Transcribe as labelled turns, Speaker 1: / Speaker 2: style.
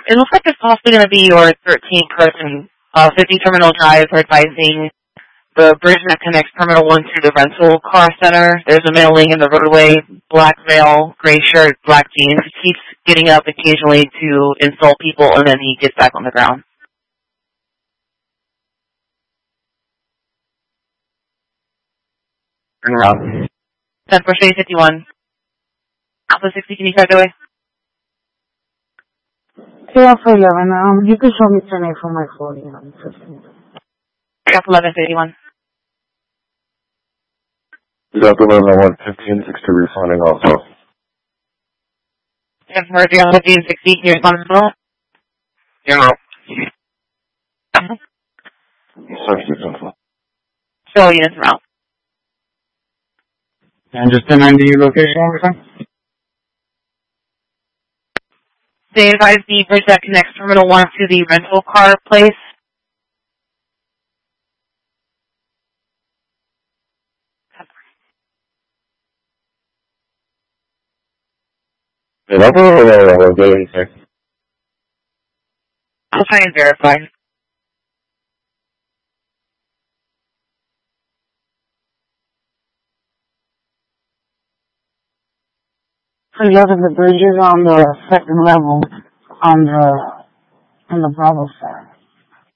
Speaker 1: It looks like it's possibly going to be your 13th person. 50 Terminal Drive are advising the bridge that connects Terminal 1 to the rental car center. There's a male laying in the roadway, black veil, gray shirt, black jeans. He keeps getting up occasionally to insult people, and then he gets back on the ground. Turn around. 10 for Shady 51. Alpha 60, can you start away?
Speaker 2: Hey, Alpha 11, you can show me 10A for my 40 on 15.
Speaker 1: Alpha 11, 51.
Speaker 3: Alpha 11, 115, 60, responding also.
Speaker 1: 10 for 15, 60, can you respond as well?
Speaker 3: You're out. 60,
Speaker 1: Show units around.
Speaker 4: And just an ID location one more time?
Speaker 1: They advise the bridge that connects Terminal 1 to the rental car place.
Speaker 3: I'll
Speaker 1: try and verify.
Speaker 2: So you have the bridges on the second level on the Bravo side.